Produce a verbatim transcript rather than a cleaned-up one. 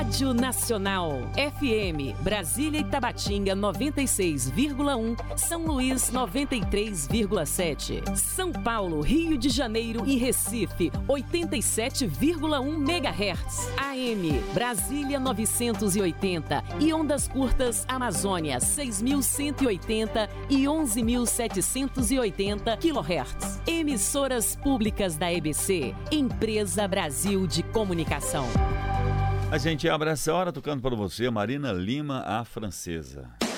Rádio Nacional. F M, Brasília e Tabatinga noventa e seis vírgula um, São Luís noventa e três vírgula sete. São Paulo, Rio de Janeiro e Recife oitenta e sete vírgula um megahertz. A M, Brasília novecentos e oitenta e ondas curtas Amazônia seis mil cento e oitenta e onze mil setecentos e oitenta quilohertz. Emissoras públicas da E B C, Empresa Brasil de Comunicação. A gente abre essa hora tocando para você Marina Lima, a Francesa.